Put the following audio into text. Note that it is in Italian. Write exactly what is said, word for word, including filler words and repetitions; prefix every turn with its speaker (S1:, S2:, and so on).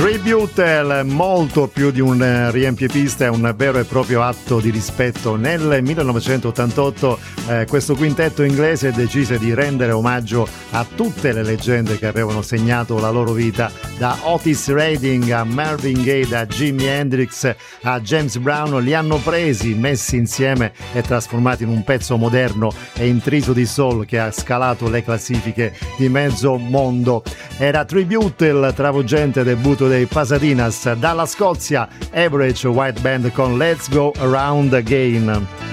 S1: Tribute, molto più di un riempipista, è un vero e proprio atto di rispetto. Nel millenovecentottantotto eh, questo quintetto inglese decise di rendere omaggio a tutte le leggende che avevano segnato la loro vita, da Otis Redding a Marvin Gaye, da Jimi Hendrix a James Brown. Li hanno presi, messi insieme e trasformati in un pezzo moderno e intriso di soul che ha scalato le classifiche di mezzo mondo. Era Tribute, il travolgente debutto dei Pasadinas. Dalla Scozia, Average White Band con Let's Go Around Again.